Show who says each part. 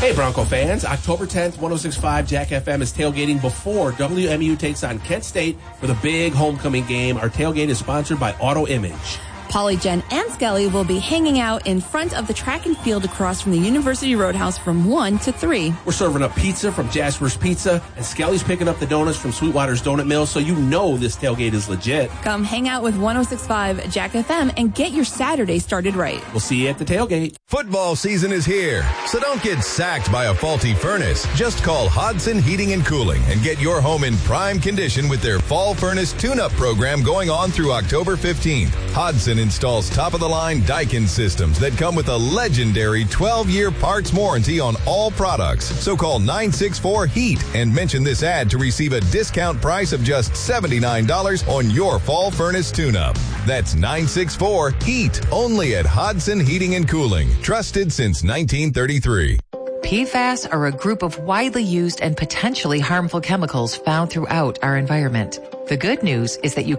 Speaker 1: Hey, Bronco fans. October 10th, 106.5 Jack FM is tailgating before WMU takes on Kent State for the big homecoming game. Our tailgate is sponsored by Auto Image.
Speaker 2: Polly, Jen, and Skelly will be hanging out in front of the track and field across from the University Roadhouse from 1 to 3.
Speaker 1: We're serving up pizza from Jasper's Pizza, and Skelly's picking up the donuts from Sweetwater's Donut Mill, so you know this tailgate is legit.
Speaker 2: Come hang out with 106.5 Jack FM and get your Saturday started right.
Speaker 1: We'll see you at the tailgate.
Speaker 3: Football season is here, so don't get sacked by a faulty furnace. Just call Hodson Heating and Cooling and get your home in prime condition with their Fall Furnace Tune-Up program going on through October 15th. Hodson installs top-of-the-line Daikin systems that come with a legendary 12-year parts warranty on all products. So call 964-HEAT and mention this ad to receive a discount price of just $79 on your Fall Furnace Tune-Up. That's 964-HEAT, only at Hodson Heating and Cooling. Trusted since 1933.
Speaker 4: PFAS are a group of widely used and potentially harmful chemicals found throughout our environment. The good news is that you